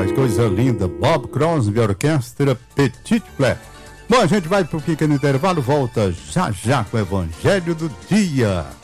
rapaz, coisa linda. Bob Crosby, orquestra Petit Plé. Bom, a gente vai pro pequeno intervalo, volta já já com o Evangelho do Dia.